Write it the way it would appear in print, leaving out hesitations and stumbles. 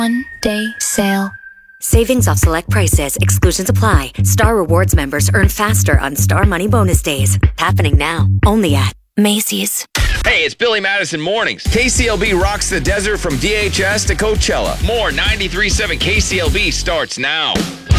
One-day sale. Savings off select prices. Exclusions apply. Star Rewards members earn faster on Star Money Bonus Days. Happening now. Only at Macy's. Hey, it's Billy Madison Mornings. KCLB rocks the desert from DHS to Coachella. More 93.7 KCLB starts now.